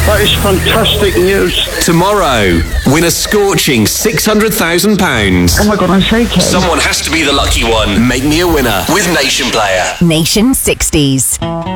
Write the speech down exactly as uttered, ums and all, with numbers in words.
That is fantastic news. Tomorrow, win a scorching six hundred thousand pounds. Oh my God, I'm shaking. Someone has to be the lucky one. Make me a winner with Nation Player. Nation sixties.